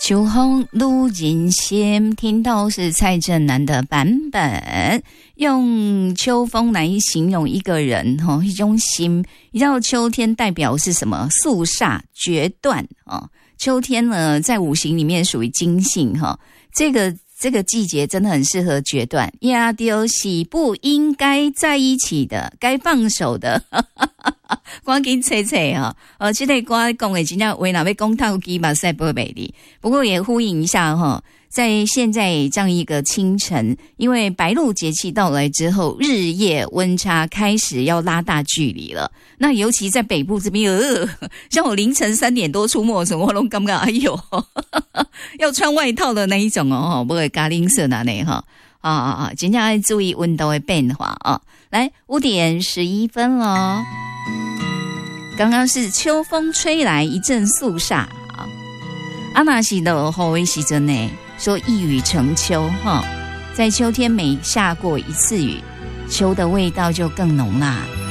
秋风入人心，听到是蔡振南的版本，用秋风来形容一个人一种心。你知道秋天代表是什么？肃杀、决断秋天呢，在五行里面属于金性这个季节真的很适合决断，呀，就是不应该在一起的，该放手的。赶紧猜猜这个歌讲的真正为哪要讲透机嘛，赛不美丽。不过也呼应一下在现在这样一个清晨，因为白露节气到来之后，日夜温差开始要拉大距离了。那尤其在北部这边，像我凌晨3点多出没的时候，我都感觉哎呦，要穿外套的那一种不会咖喱色那里真正要注意温度的变化来，5点11分了。刚刚是秋风吹来一阵肃杀那是落雨的时候呢，说一雨成秋在秋天每下过一次雨，秋的味道就更浓啦。